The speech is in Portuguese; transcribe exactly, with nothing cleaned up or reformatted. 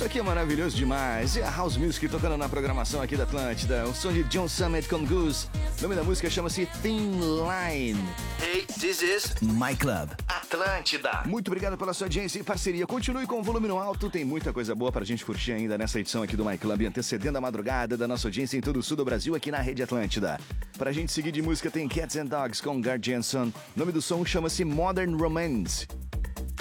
Isso aqui é maravilhoso demais. É a House Music tocando na programação aqui da Atlântida. O som de John Summit com Goose. O nome da música chama-se Thin Line. Hey, this is My Club Atlântida. Muito obrigado pela sua audiência e parceria. Continue com o volume no alto. Tem muita coisa boa pra gente curtir ainda nessa edição aqui do My Club, antecedendo a madrugada da nossa audiência em todo o sul do Brasil aqui na Rede Atlântida. Pra gente seguir de música tem Cats and Dogs com Gard Jensen. O nome do som chama-se Modern Romance.